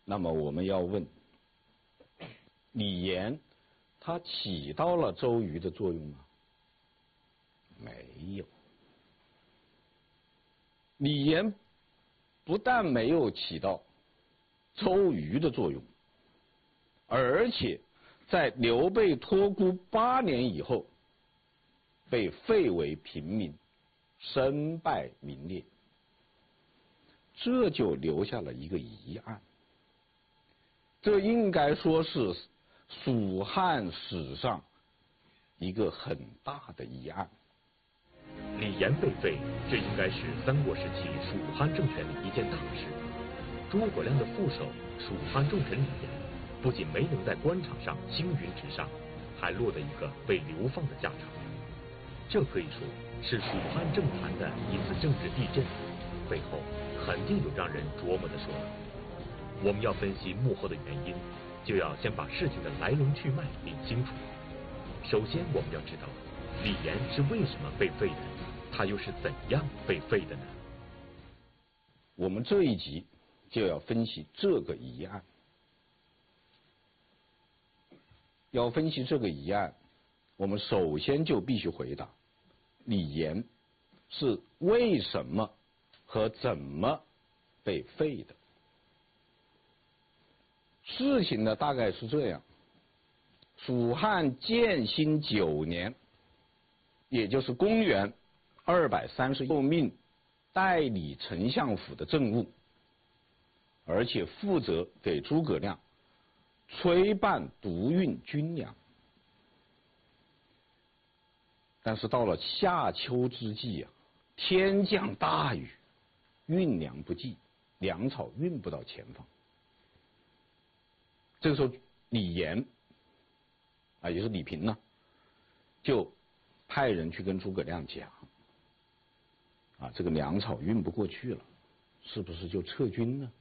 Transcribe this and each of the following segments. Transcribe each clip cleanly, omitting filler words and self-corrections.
那么我们要问，李严他起到了周瑜的作用吗？没有。李严不但没有起到周瑜的作用，而且在刘备托孤8年以后，被废为平民，身败名裂，这就留下了一个疑案。这应该说是蜀汉史上一个很大的疑案。 李严被废，这应该是三国时期蜀汉政权的一件大事。诸葛亮的副手蜀汉重臣李严，不仅没能在官场上青云直上，还落得一个被流放的下场。这可以说是蜀汉政坛的一次政治地震，背后肯定有让人琢磨的说道。我们要分析幕后的原因，就要先把事情的来龙去脉理清楚。首先，我们要知道李严是为什么被废的，他又是怎样被废的呢？ 我们这一集就要分析这个疑案。要分析这个疑案，我们首先就必须回答李严是为什么和怎么被废的。事情呢大概是这样：蜀汉建兴9年，也就是公元230，命代理丞相府的政务，而且负责给诸葛亮催办督运军粮。但是到了夏秋之际啊，天降大雨，运粮不济，粮草运不到前方。这个时候，李严啊，也是李平呢，就派人去跟诸葛亮讲啊，这个粮草运不过去了，是不是就撤军呢？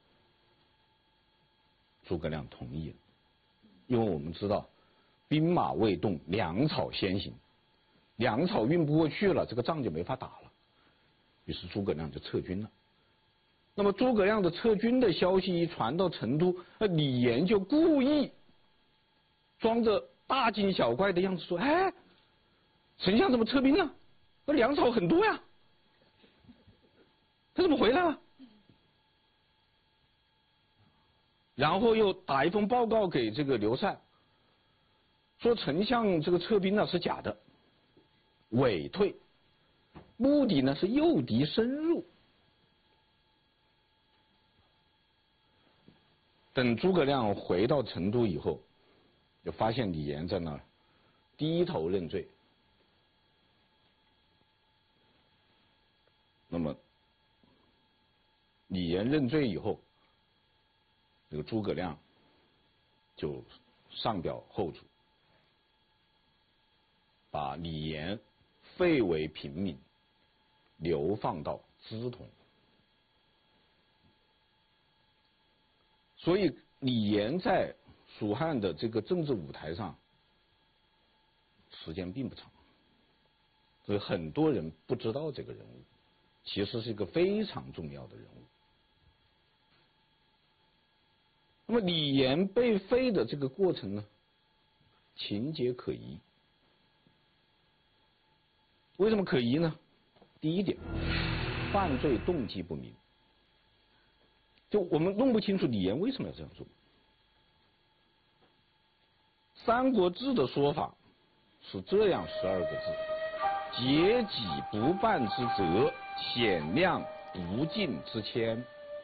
诸葛亮同意了，因为我们知道兵马未动，粮草先行，粮草运不过去了，这个仗就没法打了。于是诸葛亮就撤军了。那么诸葛亮的撤军的消息一传到成都，李严就故意装着大惊小怪的样子说：“哎，丞相怎么撤兵了？那粮草很多呀，他怎么回来了？”然后又打一封报告给这个刘禅，说丞相这个撤兵呢是假的，伪退，目的呢是诱敌深入。等诸葛亮回到成都以后，就发现李严在那儿低头认罪。那么李严认罪以后，这个诸葛亮就上表后主，把李严废为平民，流放到资同。所以李严在蜀汉的这个政治舞台上时间并不长，所以很多人不知道这个人物，其实是一个非常重要的人物。那么李严被废的这个过程呢，情节可疑。为什么可疑呢？第一点，犯罪动机不明。就我们弄不清楚李严为什么要这样做。《三国志》的说法是这样12个字：节己不办之责，显亮不尽之谦。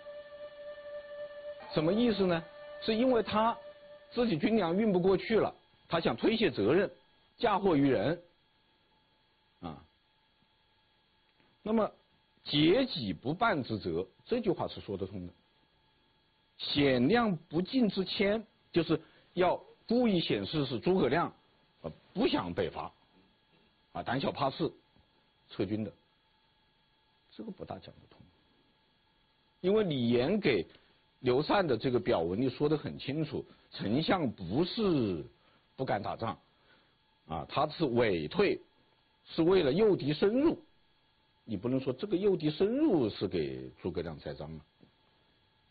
什么意思呢？是因为他自己军粮运不过去了，他想推卸责任，嫁祸于人啊。那么节己不办之责，这句话是说得通的。显亮不尽之谦，就是要故意显示是诸葛亮不想北伐啊，胆小怕事撤军的，这个不大讲得通。因为李严给刘禅的这个表文里说得很清楚，丞相不是不敢打仗啊，他是伪退，是为了诱敌深入。你不能说这个诱敌深入是给诸葛亮栽赃了。